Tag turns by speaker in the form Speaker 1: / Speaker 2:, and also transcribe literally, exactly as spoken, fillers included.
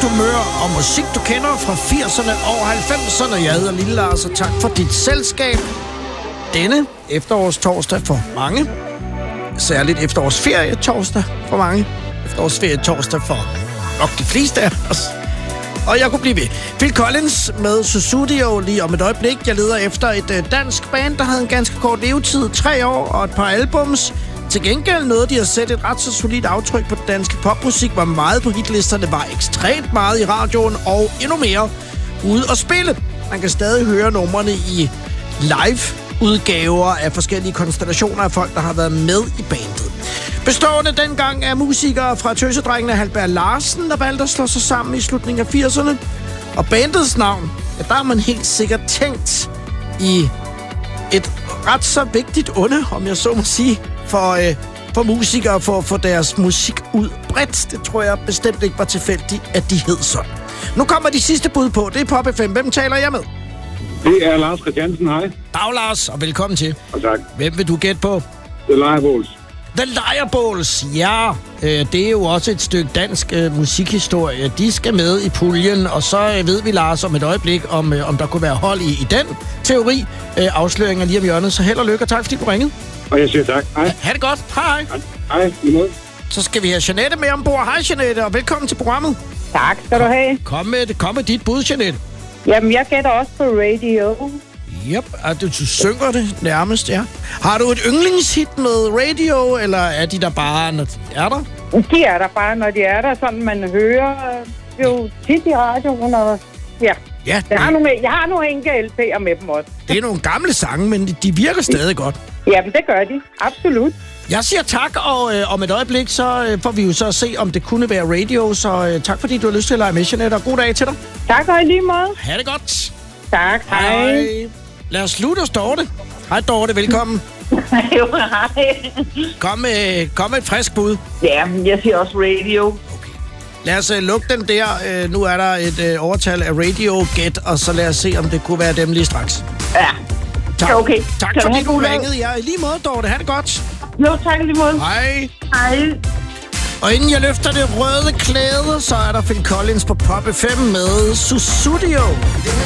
Speaker 1: humør og musik, du kender fra firserne og halvfemserne. Jeg hedder Lille Lars, og tak for dit selskab. Denne efterårstorsdag for mange. Særligt efterårsferie torsdag for mange. Efterårsferie torsdag for nok de fleste af os. Og jeg kunne blive ved. Phil Collins med Sussudio lige om et øjeblik. Jeg leder efter et dansk band, der havde en ganske kort levetid. Tre år og et par albums. Til gengæld nåede de at sætte et ret så solidt aftryk på den danske popmusik, var meget på hitlisterne, var ekstremt meget i radioen og endnu mere ude at spille. Man kan stadig høre numrene i live-udgaver af forskellige konstellationer af folk, der har været med i bandet. Bestående dengang af musikere fra Tøsedrengene Halberg Larsen, der valgte at slå sig sammen i slutningen af firserne. Og bandets navn, ja, der har man helt sikkert tænkt i et ret så vigtigt onde, om jeg så må sige, for, øh, for musikere for at få deres musik ud bredt. Det tror jeg bestemt ikke var tilfældigt, at de hed sådan. Nu kommer de sidste bud på. Det er Pop F M. Hvem taler jeg med?
Speaker 2: Det er Lars Christiansen. Hej.
Speaker 1: Dag, Lars, og velkommen til.
Speaker 2: Og tak.
Speaker 1: Hvem vil du gætte på?
Speaker 2: The Lireballs.
Speaker 1: The Lireballs, ja. Øh, det er jo også et stykke dansk øh, musikhistorie. De skal med i puljen, og så øh, ved vi, Lars, om et øjeblik, om, øh, om der kunne være hold i, i den teori. Øh, afsløringer lige om hjørnet. Så held og lykke, og tak fordi du ringede.
Speaker 2: Og jeg siger tak. Hej.
Speaker 1: Ha' det godt. Hej.
Speaker 2: Hej, i måde.
Speaker 1: Så skal vi have Jeanette med ombord. Hej, Jeanette, og velkommen til programmet.
Speaker 3: Tak skal du have.
Speaker 1: Kom med, kom med dit bud, Jeanette.
Speaker 3: Jamen, jeg gætter også på radio.
Speaker 1: Yep, og du, du synger det nærmest, ja. Har du et yndlingshit med radio, eller er de der bare, når de er der?
Speaker 3: De er der bare, når de er der, sådan man hører jo tit i radioen, og ja.
Speaker 1: Ja,
Speaker 3: jeg, har
Speaker 1: det,
Speaker 3: nogle, jeg har nogle enkelte L P'er med dem også.
Speaker 1: det er nogle gamle sange, men de, de virker stadig godt.
Speaker 3: Jamen, det gør de. Absolut.
Speaker 1: Jeg siger tak, og øh, om et øjeblik, så øh, får vi jo så se, om det kunne være radio. Så øh, tak, fordi du har lyst til at lege med, Jeanette, og god dag til dig.
Speaker 3: Tak og i lige måde.
Speaker 1: Ha' det godt.
Speaker 3: Tak, hej.
Speaker 1: Hej. Lad os slutte hos Dorte. Hej, Dorte, velkommen.
Speaker 3: Jo, hej.
Speaker 1: Kom med, kom med et frisk bud.
Speaker 3: Ja, jeg siger også radio.
Speaker 1: Okay. Lad os uh, lukke den der. Uh, nu er der et uh, overtal af radio-gæt, og så lad os se, om det kunne være dem lige straks.
Speaker 3: Ja.
Speaker 1: Tak,
Speaker 3: okay.
Speaker 1: tak fordi du ringede. Ja, i lige måde, Dorte. Ha' det godt.
Speaker 3: Jo, tak i lige måde.
Speaker 1: Hej.
Speaker 3: Hej.
Speaker 1: Og inden jeg løfter det røde klæde, så er der Phil Collins på Pop F M med Sussudio.